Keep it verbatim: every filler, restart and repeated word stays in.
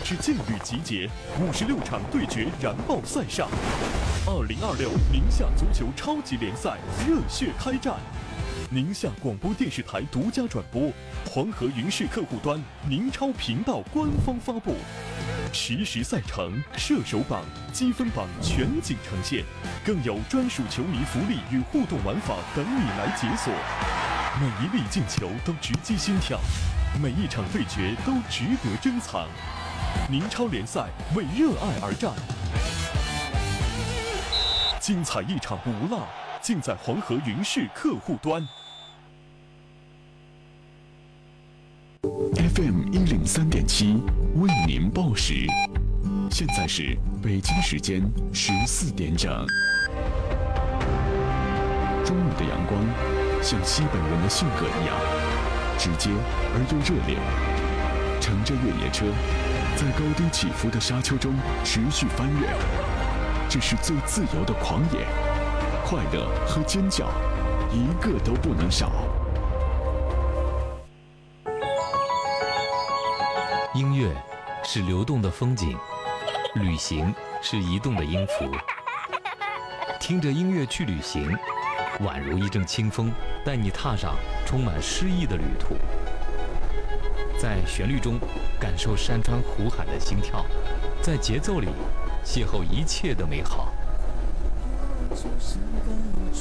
支劲旅集结，五十六场对决燃爆赛上。二零二六宁夏足球超级联赛热血开战，宁夏广播电视台独家转播，黄河云视客户端、宁超频道官方发布。实时赛程、射手榜、积分榜全景呈现，更有专属球迷福利与互动玩法等你来解锁。每一粒进球都直击心跳，每一场对决都值得珍藏。宁超联赛为热爱而战，精彩一场不落，尽在黄河云视客户端。 F M 一零三点七为您报时，现在是北京时间十四点整。中午的阳光像西北人的性格一样，直接而又热烈。乘着越野车，在高低起伏的沙丘中持续翻越，这是最自由的狂野，快乐和尖叫，一个都不能少。 音乐是流动的风景，旅行是移动的音符。听着音乐去旅行，宛如一阵清风，带你踏上充满诗意的旅途。在旋律中感受山川湖海的心跳，在节奏里邂逅一切的美好。